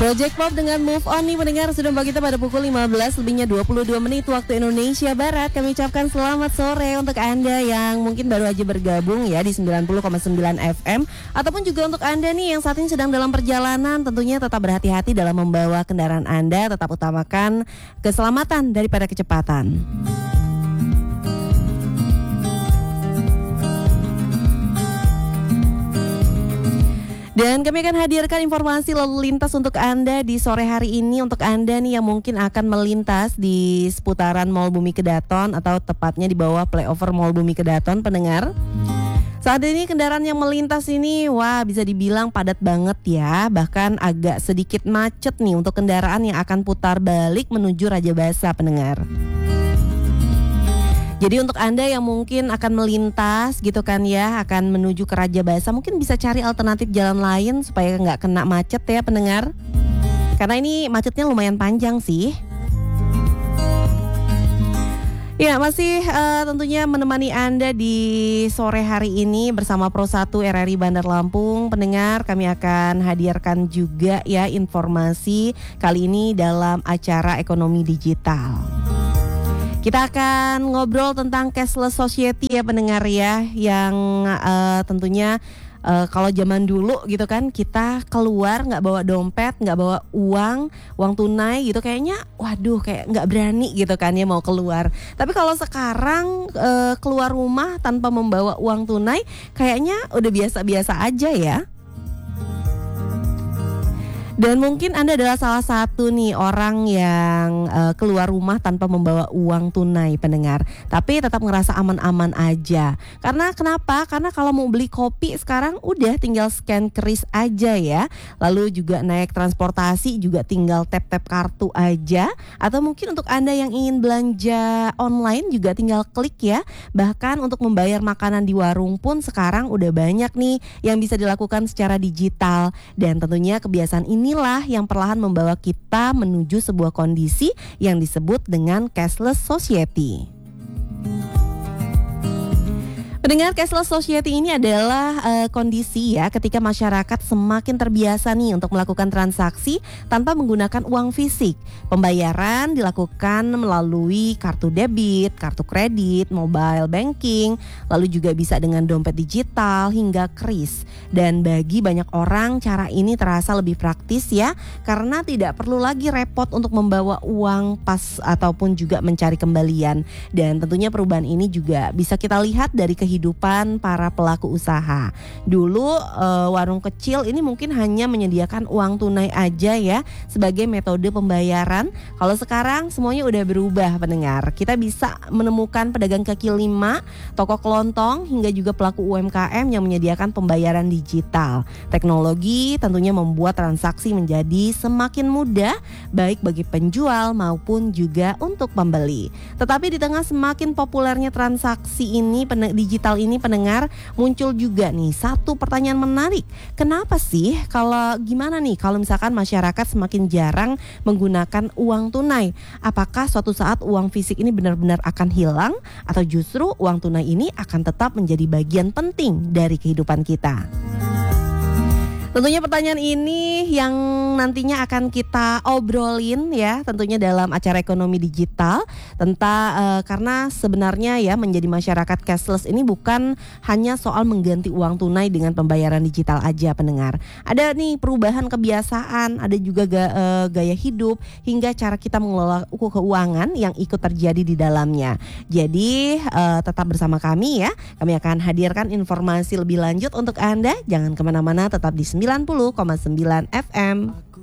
Project Pop dengan Move On nih pendengar, sudah mbak kita pada pukul 15 lebihnya 22 menit waktu Indonesia Barat. Kami ucapkan selamat sore untuk Anda yang mungkin baru aja bergabung ya di 90,9 FM, ataupun juga untuk Anda nih yang saat ini sedang dalam perjalanan. Tentunya tetap berhati-hati dalam membawa kendaraan Anda, tetap utamakan keselamatan daripada kecepatan. Dan kami akan hadirkan informasi lalu lintas untuk Anda di sore hari ini. Untuk Anda nih yang mungkin akan melintas di seputaran Mall Bumi Kedaton, atau tepatnya di bawah flyover Mall Bumi Kedaton pendengar. Saat ini kendaraan yang melintas ini bisa dibilang padat banget ya. Bahkan agak sedikit macet nih untuk kendaraan yang akan putar balik menuju Raja Basa pendengar. Jadi untuk Anda yang mungkin akan melintas gitu kan ya, akan menuju ke Raja Basa, mungkin bisa cari alternatif jalan lain supaya nggak kena macet ya pendengar. Karena ini macetnya lumayan panjang sih. Ya, masih tentunya menemani Anda di sore hari ini bersama Pro 1 RRI Bandar Lampung. Pendengar, kami akan hadirkan juga ya informasi kali ini dalam acara ekonomi digital. Kita akan ngobrol tentang cashless society ya pendengar ya, yang tentunya kalau zaman dulu gitu kan, kita keluar nggak bawa dompet, nggak bawa uang tunai gitu, kayaknya waduh kayak nggak berani gitu kan ya mau keluar. Tapi kalau sekarang keluar rumah tanpa membawa uang tunai kayaknya udah biasa-biasa aja ya. Dan mungkin Anda adalah salah satu nih orang yang keluar rumah tanpa membawa uang tunai pendengar, tapi tetap ngerasa aman-aman aja. Karena kenapa? Karena kalau mau beli kopi sekarang udah tinggal scan kris aja ya. Lalu juga naik transportasi juga tinggal tap-tap kartu aja. Atau mungkin untuk Anda yang ingin belanja online juga tinggal klik ya. Bahkan untuk membayar makanan di warung pun sekarang udah banyak nih yang bisa dilakukan secara digital. Dan tentunya kebiasaan inilah yang perlahan membawa kita menuju sebuah kondisi yang disebut dengan cashless society. Pendengar, cashless society ini adalah kondisi ya ketika masyarakat semakin terbiasa nih untuk melakukan transaksi tanpa menggunakan uang fisik. Pembayaran dilakukan melalui kartu debit, kartu kredit, mobile banking, lalu juga bisa dengan dompet digital hingga kris. Dan bagi banyak orang cara ini terasa lebih praktis ya, karena tidak perlu lagi repot untuk membawa uang pas ataupun juga mencari kembalian. Dan tentunya perubahan ini juga bisa kita lihat dari kehidupan para pelaku usaha. Dulu warung kecil ini mungkin hanya menyediakan uang tunai aja ya sebagai metode pembayaran. Kalau sekarang semuanya udah berubah pendengar. Kita bisa menemukan pedagang kaki lima, toko kelontong, hingga juga pelaku UMKM yang menyediakan pembayaran digital. Teknologi tentunya membuat transaksi menjadi semakin mudah baik bagi penjual maupun juga untuk pembeli. Tetapi di tengah semakin populernya transaksi ini digital ini pendengar, muncul juga nih satu pertanyaan menarik. Kenapa sih gimana nih kalau misalkan masyarakat semakin jarang menggunakan uang tunai? Apakah suatu saat uang fisik ini benar-benar akan hilang, atau justru uang tunai ini akan tetap menjadi bagian penting dari kehidupan kita? Tentunya pertanyaan ini yang nantinya akan kita obrolin ya, tentunya dalam acara ekonomi digital tentang karena sebenarnya ya menjadi masyarakat cashless ini bukan hanya soal mengganti uang tunai dengan pembayaran digital aja pendengar. Ada nih perubahan kebiasaan, ada juga gaya hidup hingga cara kita mengelola keuangan yang ikut terjadi di dalamnya. Jadi tetap bersama kami ya. Kami akan hadirkan informasi lebih lanjut untuk Anda. Jangan kemana-mana, tetap di 90,9 FM.